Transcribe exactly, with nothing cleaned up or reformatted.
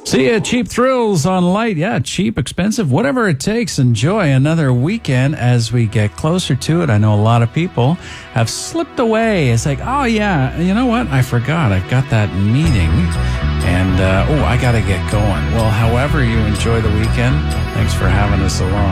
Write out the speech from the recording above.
See ya, Cheap Thrills on Light. Yeah, cheap, expensive, whatever it takes. Enjoy another weekend as we get closer to it. I know a lot of people have slipped away. It's like, oh, yeah, you know what? I forgot. I've got that meeting. And, uh, oh, I got to get going. Well, however you enjoy the weekend, thanks for having us along.